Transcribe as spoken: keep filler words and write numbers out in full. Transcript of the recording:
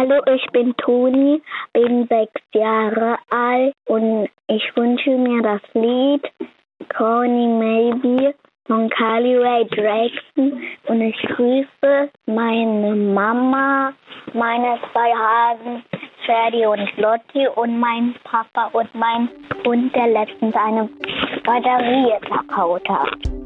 Hallo, ich bin Toni, bin sechs Jahre alt und ich wünsche mir das Lied Calling Maybe von Carly Rae Jepsen und ich grüße meine Mama, meine zwei Hasen, Ferdi und Lotti und meinen Papa und meinen Hund, der letztens eine Batterie verkaut hat.